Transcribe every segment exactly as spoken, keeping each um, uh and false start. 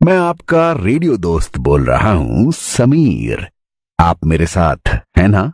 मैं आपका रेडियो दोस्त बोल रहा हूं, समीर। आप मेरे साथ हैं ना?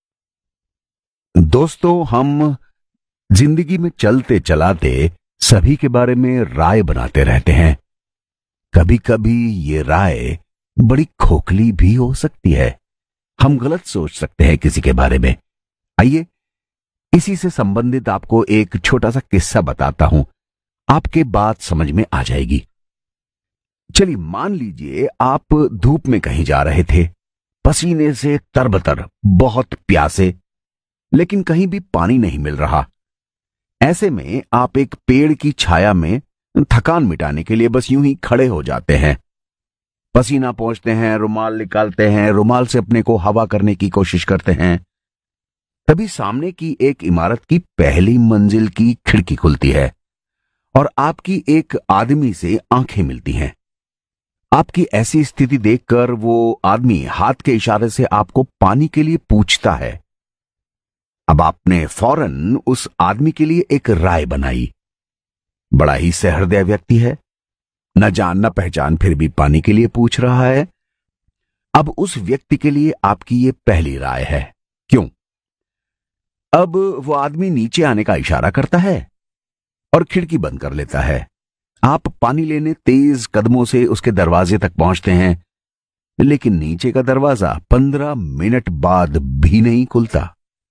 दोस्तों, हम जिंदगी में चलते चलाते सभी के बारे में राय बनाते रहते हैं। कभी कभी ये राय बड़ी खोखली भी हो सकती है। हम गलत सोच सकते हैं किसी के बारे में। आइए, इसी से संबंधित आपको एक छोटा सा किस्सा बताता हूं। आपके बात समझ में आ जाएगी। चलिए, मान लीजिए आप धूप में कहीं जा रहे थे, पसीने से तरबतर, बहुत प्यासे, लेकिन कहीं भी पानी नहीं मिल रहा। ऐसे में आप एक पेड़ की छाया में थकान मिटाने के लिए बस यूं ही खड़े हो जाते हैं। पसीना पोंछते हैं, रुमाल निकालते हैं, रुमाल से अपने को हवा करने की कोशिश करते हैं। तभी सामने की एक इमारत की पहली मंजिल की खिड़की खुलती है और आपकी एक आदमी से आंखें मिलती हैं। आपकी ऐसी स्थिति देखकर वो आदमी हाथ के इशारे से आपको पानी के लिए पूछता है। अब आपने फौरन उस आदमी के लिए एक राय बनाई। बड़ा ही सहृदय व्यक्ति है, न जान न पहचान, फिर भी पानी के लिए पूछ रहा है। अब उस व्यक्ति के लिए आपकी ये पहली राय है। क्यों? अब वो आदमी नीचे आने का इशारा करता है और खिड़की बंद कर लेता है। आप पानी लेने तेज कदमों से उसके दरवाजे तक पहुंचते हैं, लेकिन नीचे का दरवाजा पंद्रह मिनट बाद भी नहीं खुलता।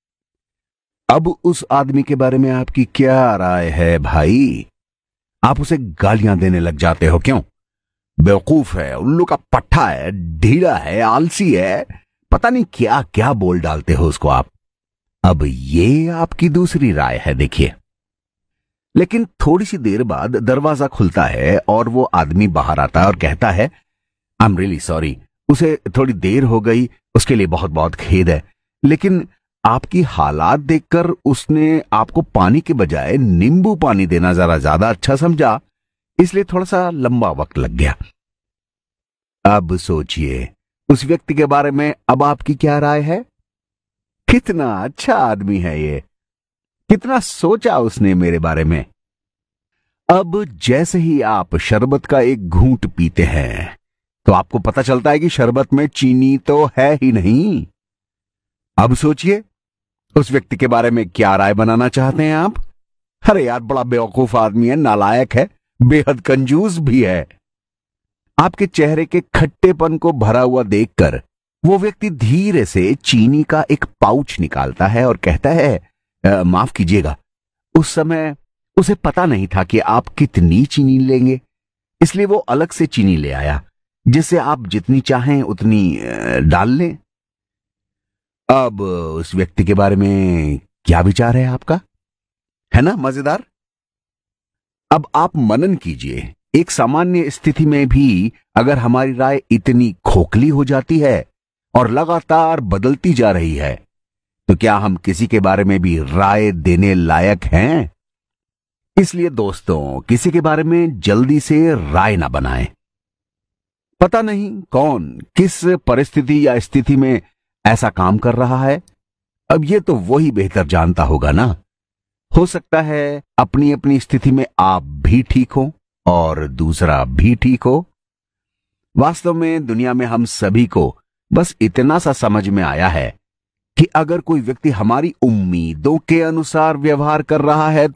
अब उस आदमी के बारे में आपकी क्या राय है भाई? आप उसे गालियां देने लग जाते हो। क्यों? बेवकूफ है, उल्लू का पट्टा है, ढीला है, आलसी है, पता नहीं क्या क्या बोल डालते हो उसको आप। अब ये आपकी दूसरी राय है। देखिए, लेकिन थोड़ी सी देर बाद दरवाजा खुलता है और वो आदमी बाहर आता है और कहता है, आई एम रियली सॉरी, उसे थोड़ी देर हो गई, उसके लिए बहुत बहुत खेद है, लेकिन आपकी हालात देखकर उसने आपको पानी के बजाय नींबू पानी देना जरा ज्यादा अच्छा समझा, इसलिए थोड़ा सा लंबा वक्त लग गया। अब सोचिए, उस व्यक्ति के बारे में अब आपकी क्या राय है? कितना अच्छा आदमी है ये, कितना सोचा उसने मेरे बारे में। अब जैसे ही आप शरबत का एक घूंट पीते हैं तो आपको पता चलता है कि शरबत में चीनी तो है ही नहीं। अब सोचिए, उस व्यक्ति के बारे में क्या राय बनाना चाहते हैं आप? अरे यार, बड़ा बेवकूफ आदमी है, नालायक है, बेहद कंजूस भी है। आपके चेहरे के खट्टेपन को भरा हुआ देखकर वो व्यक्ति धीरे से चीनी का एक पाउच निकालता है और कहता है, आ, माफ कीजिएगा, उस समय उसे पता नहीं था कि आप कितनी चीनी लेंगे, इसलिए वो अलग से चीनी ले आया, जिससे आप जितनी चाहें उतनी डाल लें। अब उस व्यक्ति के बारे में क्या विचार है आपका? है ना मजेदार? अब आप मनन कीजिए, एक सामान्य स्थिति में भी अगर हमारी राय इतनी खोखली हो जाती है और लगातार बदलती जा रही है, तो क्या हम किसी के बारे में भी राय देने लायक हैं? इसलिए दोस्तों, किसी के बारे में जल्दी से राय ना बनाएं। पता नहीं कौन किस परिस्थिति या स्थिति में ऐसा काम कर रहा है। अब ये तो वही बेहतर जानता होगा ना। हो सकता है अपनी अपनी स्थिति में आप भी ठीक हो और दूसरा भी ठीक हो। वास्तव में दुनिया में हम सभी को बस इतना सा समझ में आया है कि अगर कोई व्यक्ति हमारी उम्मीदों के अनुसार व्यवहार कर रहा है